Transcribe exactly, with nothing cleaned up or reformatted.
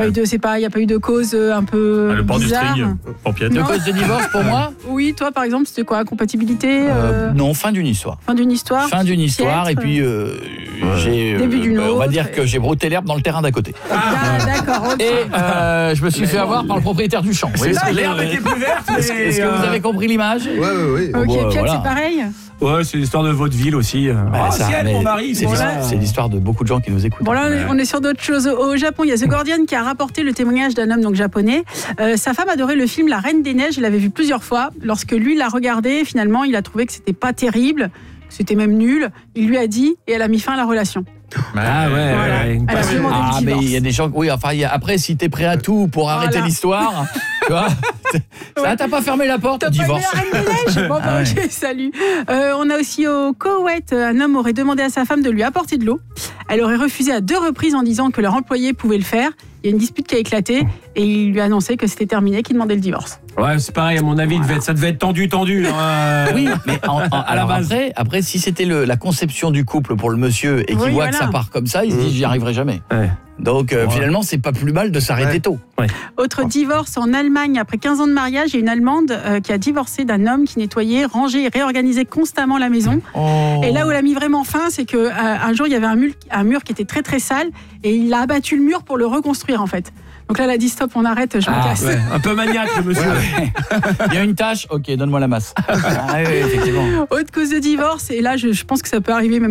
Pas eu de, c'est pas, il n'y a pas eu de cause un peu ah, le port bizarre. du string, empiète. De cause de divorce pour moi ? Oui, toi par exemple, c'était quoi ? Compatibilité euh... Euh, Non, fin d'une histoire. Fin d'une histoire. Fin d'une histoire, Piètre. Et puis euh, j'ai. Début d'une euh, On va autre, dire et- que j'ai brouté l'herbe dans le terrain d'à côté. Ah, d'accord. ok. Et euh, je me suis fait avoir par le propriétaire du champ. Vous voyez ce que je veux L'herbe dire ? était plus verte. Est-ce que, est-ce que vous avez compris l'image ? Ouais, ouais, ouais. Ok, Bon, Pierre, voilà. c'est pareil. Ouais, c'est l'histoire de vaudeville aussi. Bah, Ah, ça, si elle, mais mon mari. c'est bon, l'histoire- là. c'est l'histoire de beaucoup de gens qui nous écoutent. Bon là, on est- on est sur d'autres choses. Au Japon, il y a The Guardian qui a rapporté le témoignage d'un homme donc japonais. Euh, sa femme adorait le film La Reine des Neiges. Il l'avait vu plusieurs fois. Lorsque lui l'a regardé, finalement, il a trouvé que c'était pas terrible, que c'était même nul. Il lui a dit et elle a mis fin à la relation. Ah ouais, Voilà. ouais, une Elle a passion. demandé Ah, le mais divorce. il y a des gens. Oui, enfin, il y a- après, si t'es prêt à tout pour arrêter Voilà. l'histoire, tu vois. Ça, t'as pas fermé la porte, T'as pas divorce. aimé La Reine des Neiges Bon, bah, Ah ouais. ok, salut. Euh, on a aussi au Koweït, un homme aurait demandé à sa femme de lui apporter de l'eau. Elle aurait refusé à deux reprises en disant que leur employé pouvait le faire. Il y a une dispute qui a éclaté et il lui a annoncé que c'était terminé, qu'il demandait le divorce. Ouais, c'est pareil, à mon avis, devait être- ça devait être tendu, tendu. hein. Oui, mais en- en- À la alors base. après, après, si c'était le- la conception du couple pour le monsieur et qu'il Oui, voit voilà. que ça part comme ça, il se dit j'y arriverai jamais. Ouais. Donc euh, Ouais. finalement, c'est pas plus mal de s'arrêter Ouais. tôt. Autre divorce en Allemagne, après quinze ans de mariage, il y a une Allemande euh, qui a divorcé d'un homme qui nettoyait, rangeait et réorganisait constamment la maison. Et là où elle a mis vraiment fin, c'est qu'un un jour, il y avait un mur, un mur qui était très très sale et il a abattu le mur pour le reconstruire en fait. Donc là, elle a dit stop, on arrête, je me Ah, casse. Ouais, un peu maniaque, le monsieur. Il y a une tâche, ok, donne-moi la masse. Ah, oui, effectivement. Autre cause de divorce, et là, je, je pense que ça peut arriver même